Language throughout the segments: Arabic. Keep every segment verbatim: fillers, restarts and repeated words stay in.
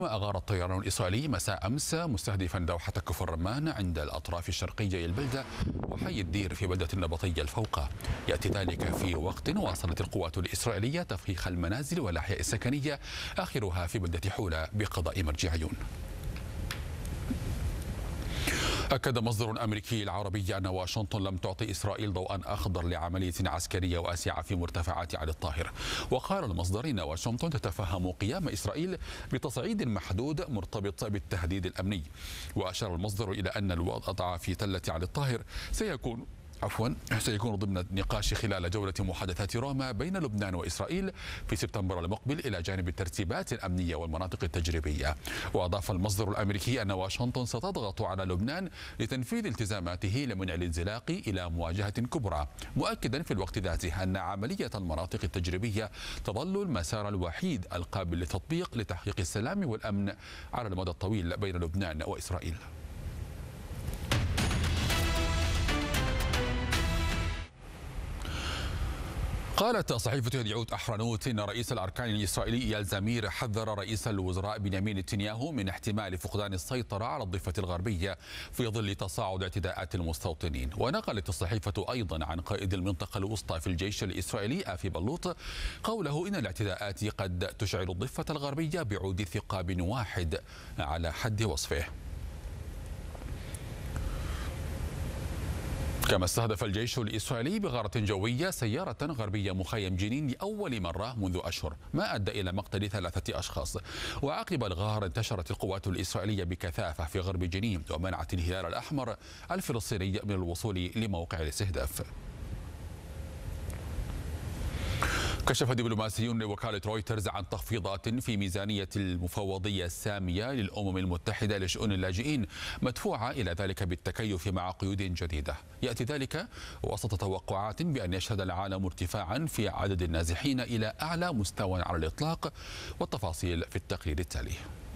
أغار الطيران الإسرائيلي مساء أمس مستهدفا دوحة كفر رمان عند الأطراف الشرقية للبلدة وحي الدير في بلدة النبطية الفوقة. يأتي ذلك في وقت واصلت القوات الإسرائيلية تفخيخ المنازل والأحياء السكنية آخرها في بلدة حولة بقضاء مرجع عيون. أكد مصدر أمريكي العربي أن واشنطن لم تعطي إسرائيل ضوءا أخضر لعملية عسكرية واسعة في مرتفعات علي الطاهر. وقال المصدر إن واشنطن تتفهم قيام إسرائيل بتصعيد محدود مرتبط بالتهديد الأمني. وأشار المصدر إلى أن الوضع في تلة علي الطاهر سيكون عفوا سيكون ضمن النقاش خلال جولة محادثات روما بين لبنان وإسرائيل في سبتمبر المقبل إلى جانب الترتيبات الأمنية والمناطق التجريبية. وأضاف المصدر الأمريكي أن واشنطن ستضغط على لبنان لتنفيذ التزاماته لمنع الانزلاق إلى مواجهة كبرى، مؤكدا في الوقت ذاته أن عملية المناطق التجريبية تظل المسار الوحيد القابل للتطبيق لتحقيق السلام والأمن على المدى الطويل بين لبنان وإسرائيل. قالت صحيفة يدعوت أحرنوت إن رئيس الأركان الإسرائيلي إيال زمير حذر رئيس الوزراء بنيامين نتنياهو من احتمال فقدان السيطرة على الضفة الغربية في ظل تصاعد اعتداءات المستوطنين. ونقلت الصحيفة أيضا عن قائد المنطقة الوسطى في الجيش الإسرائيلي آفي بلوط قوله إن الاعتداءات قد تشعل الضفة الغربية بعود ثقاب واحد على حد وصفه. كما استهدف الجيش الإسرائيلي بغارة جوية سيارة غربية مخيم جنين لأول مرة منذ أشهر، ما أدى إلى مقتل ثلاثة أشخاص. وعقب الغار انتشرت القوات الإسرائيلية بكثافة في غرب جنين ومنعت الهلال الأحمر الفلسطيني من الوصول لموقع الاستهداف. كشف دبلوماسيون لوكالة رويترز عن تخفيضات في ميزانية المفوضية السامية للأمم المتحدة لشؤون اللاجئين مدفوعة إلى ذلك بالتكيف مع قيود جديدة. يأتي ذلك وسط توقعات بأن يشهد العالم ارتفاعا في عدد النازحين إلى أعلى مستوى على الإطلاق. والتفاصيل في التقرير التالي.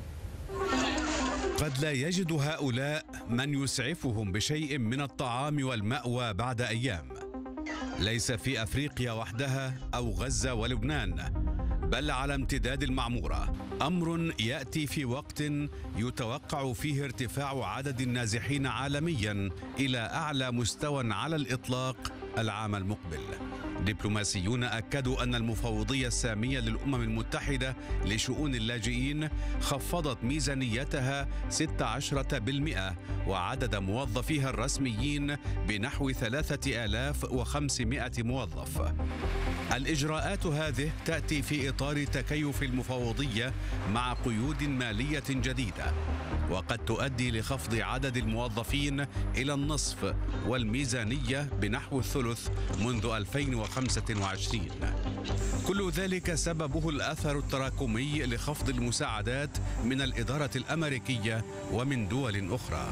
قد لا يجد هؤلاء من يسعفهم بشيء من الطعام والمأوى بعد أيام، ليس في أفريقيا وحدها أو غزة ولبنان، بل على امتداد المعمورة. أمر يأتي في وقت يتوقع فيه ارتفاع عدد النازحين عالميا إلى أعلى مستوى على الإطلاق العام المقبل. دبلوماسيون أكدوا أن المفوضية السامية للأمم المتحدة لشؤون اللاجئين خفضت ميزانيتها ستة عشر بالمئة وعدد موظفيها الرسميين بنحو ثلاثة آلاف وخمسمئة موظف. الإجراءات هذه تأتي في إطار تكيف المفوضية مع قيود مالية جديدة، وقد تؤدي لخفض عدد الموظفين إلى النصف والميزانية بنحو الثلث منذ ألفين وخمسة وعشرين. كل ذلك سببه الأثر التراكمي لخفض المساعدات من الإدارة الأمريكية ومن دول أخرى.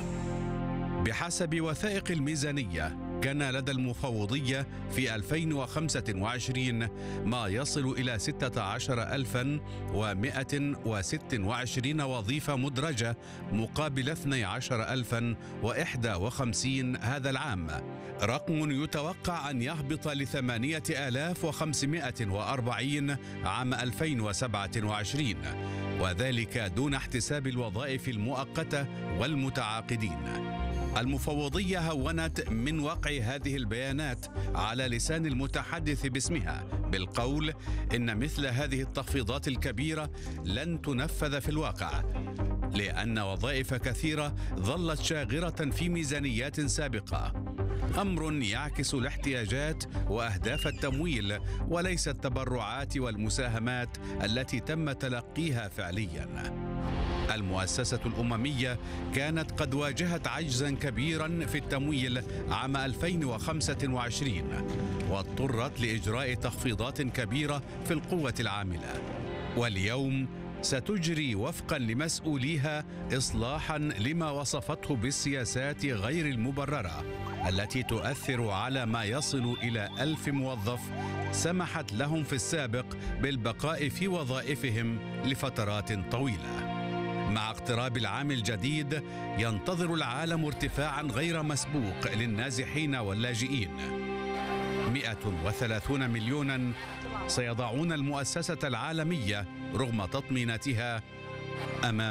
بحسب وثائق الميزانية كان لدى المفوضية في ألفين وخمسة وعشرين ما يصل إلى ستة عشر ألفا ومئة وستة وعشرين وظيفة مدرجة مقابل اثني عشر ألفا وإحدى وخمسين هذا العام، رقم يتوقع أن يهبط لثمانية آلاف وخمسمئة وأربعين عام ألفين وسبعة وعشرين، وذلك دون احتساب الوظائف المؤقتة والمتعاقدين. المفوضية هونت من وقع هذه البيانات على لسان المتحدث باسمها بالقول إن مثل هذه التخفيضات الكبيرة لن تنفذ في الواقع، لأن وظائف كثيرة ظلت شاغرة في ميزانيات سابقة. أمر يعكس الاحتياجات وأهداف التمويل وليس التبرعات والمساهمات التي تم تلقيها فعلياً. المؤسسة الأممية كانت قد واجهت عجزاً كبيراً في التمويل عام ألفين وخمسة وعشرين واضطرت لإجراء تخفيضات كبيرة في القوة العاملة، واليوم ستجري وفقاً لمسؤوليها إصلاحاً لما وصفته بالسياسات غير المبررة التي تؤثر على ما يصل إلى ألف موظف سمحت لهم في السابق بالبقاء في وظائفهم لفترات طويلة. مع اقتراب العام الجديد ينتظر العالم ارتفاعا غير مسبوق للنازحين واللاجئين. مئة وثلاثون مليونا سيضعون المؤسسة العالمية رغم تطميناتها أمام